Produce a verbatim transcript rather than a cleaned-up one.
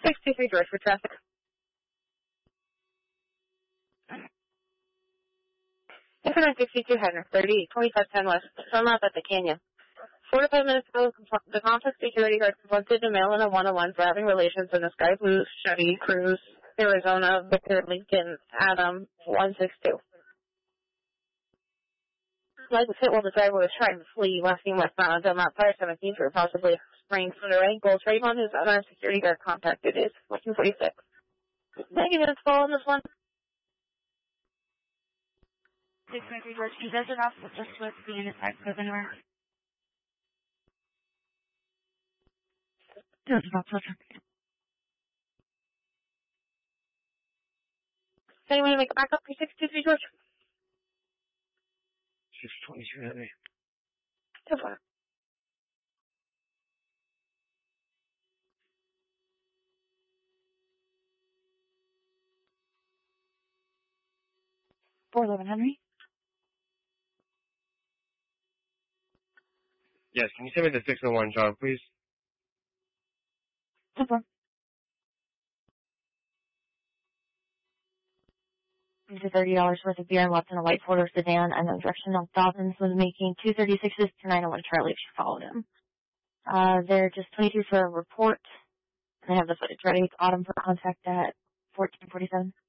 six two three George for traffic. nine sixty-two Henry, thirty-eight twenty-five ten West. Sun up at the canyon. Four to five minutes ago, the complex security guard confronted a male in a one oh one for having relations in a Sky Blue Chevy Cruze, Arizona, Victor Lincoln, Adam, one six two. Light was hit while the driver was trying to flee, westbound westbound until Mount Fire seventeen for possibly sprained foot or ankle. Trayvon, his unarmed security guard, contacted is fourteen forty-six. Negative call on this one. six twenty-three George, he does it off with just with being at five seven or does it off with Anyone make a backup for six two three George? six twenty-two Henry. So far. four eleven Henry. Yes, can you send me the six oh one John, please? So far. Into thirty dollars worth of beer and left in a white four-door sedan and the direction of Dobbins was making two thirty-sixes to nine oh one Charlie. She followed him. Uh, they're just twenty-two for a report. They have the footage ready. It's Autumn for contact at fourteen forty-seven.